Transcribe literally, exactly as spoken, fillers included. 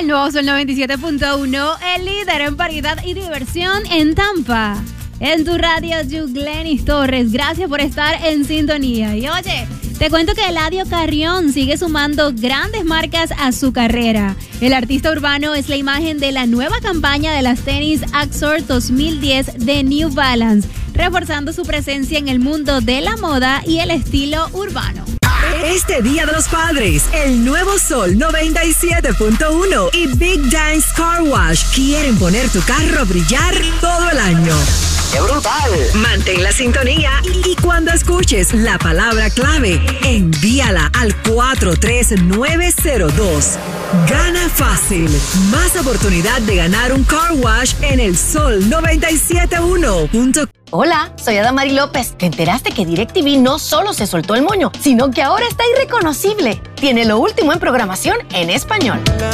el nuevo Sol noventa y siete punto uno, el líder en variedad y diversión en Tampa. En tu radio, Yuglenis Torres, gracias por estar en sintonía. Y oye, te cuento que Eladio Carrión sigue sumando grandes marcas a su carrera. El artista urbano es la imagen de la nueva campaña de las tenis Axor dos mil diez de New Balance, reforzando su presencia en el mundo de la moda y el estilo urbano. Este Día de los Padres, el nuevo Sol noventa y siete punto uno y Big Dance Car Wash quieren poner tu carro a brillar todo el año. ¡Qué brutal! Mantén la sintonía y, y cuando escuches la palabra clave, envíala al cuatro tres nueve cero dos. Gana fácil. Más oportunidad de ganar un car wash en el Sol noventa y siete punto uno. Hola, soy Adamari López. ¿Te enteraste que DirecTV no solo se soltó el moño, sino que ahora está irreconocible? Tiene lo último en programación en español.